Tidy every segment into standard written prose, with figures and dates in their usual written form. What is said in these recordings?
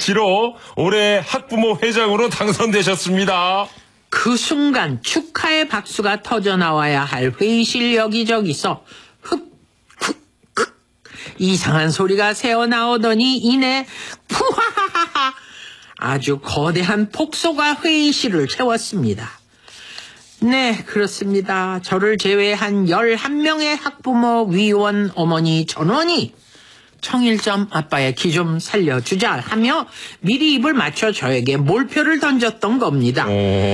만장일치로 올해 학부모 회장으로 당선되셨습니다. 그 순간 축하의 박수가 터져나와야 할 회의실 여기저기서 이상한 소리가 새어나오더니 이내 푸하하하하 아주 거대한 폭소가 회의실을 채웠습니다. 네, 그렇습니다. 저를 제외한 11명의 학부모 위원 어머니 전원이 청일점 아빠의 기 좀 살려주자 하며 미리 입을 맞춰 저에게 몰표를 던졌던 겁니다.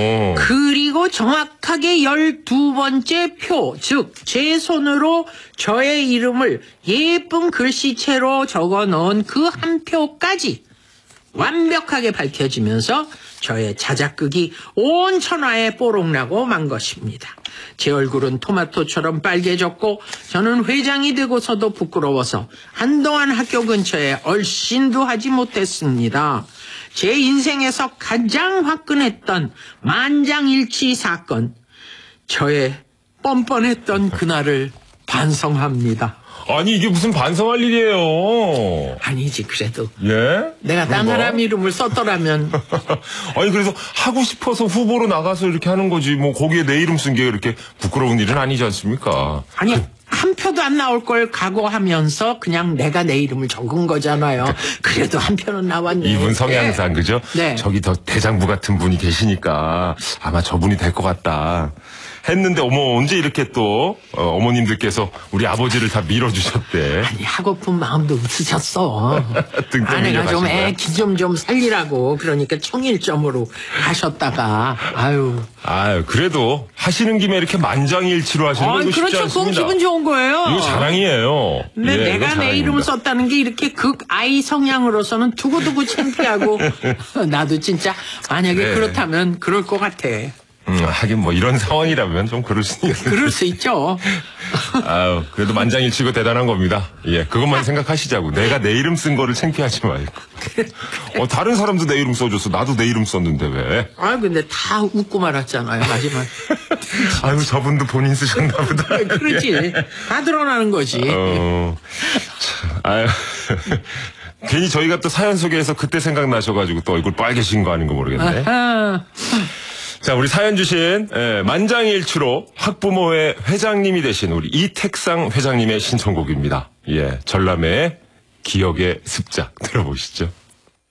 그리고 정확하게 12번째 표, 즉 제 손으로 저의 이름을 예쁜 글씨체로 적어놓은 그 한 표까지 완벽하게 밝혀지면서 저의 자작극이 온 천하에 뽀록나고 만 것입니다. 제 얼굴은 토마토처럼 빨개졌고 저는 회장이 되고서도 부끄러워서 한동안 학교 근처에 얼씬도 하지 못했습니다. 제 인생에서 가장 화끈했던 만장일치 사건, 저의 뻔뻔했던 그날을 반성합니다. 아니 이게 무슨 반성할 일이에요. 아니지 그래도 예? 내가 딴 사람 이름을 썼더라면 아니 그래서 하고 싶어서 후보로 나가서 이렇게 하는 거지 뭐 거기에 내 이름 쓴 게 그렇게 부끄러운 일은 아니지 않습니까? 아니 한 표도 안 나올 걸 각오하면서 그냥 내가 내 이름을 적은 거잖아요. 그래도 한 표는 나왔네. 이분 성향상 그죠? 네. 저기 더 대장부 같은 분이 계시니까 아마 저분이 될 것 같다 했는데 어머 언제 이렇게 또 어머님들께서 우리 아버지를 다 밀어주셨대. 아니 하고픈 마음도 없으셨어. 아내가 좀 애 기 좀 살리라고 그러니까 청일점으로 하셨다가 아유 그래도 하시는 김에 이렇게 만장일치로 하시는 거 이거 쉽지 그렇죠. 않습니다. 그건 기분 좋은 거예요. 이거 자랑이에요. 근데 예, 내가 내 이름을 썼다는 게 이렇게 극아이 성향으로서는 두고두고 창피하고 나도 진짜 만약에 네. 그렇다면 그럴 것 같아. 하긴 뭐 이런 상황이라면 좀 그럴 수 있죠. 아유, 그래도 만장일치고 대단한 겁니다. 예, 그것만 생각하시자고. 내가 내 이름 쓴 거를 창피하지 말고. 다른 사람도 내 이름 써줬어. 나도 내 이름 썼는데 왜? 근데 다 웃고 말았잖아요, 마지막. 아유, 저분도 본인 쓰셨나 보다. 그렇지. 다 드러나는 거지. 아유. 괜히 저희가 또 사연 소개해서 그때 생각나셔가지고 또 얼굴 빨개진 거 아닌가 모르겠네. 자, 우리 사연 주신 만장일치로 학부모회 회장님이 되신 우리 이택상 회장님의 신청곡입니다. 예, 전람회의 기억의 습작 들어보시죠.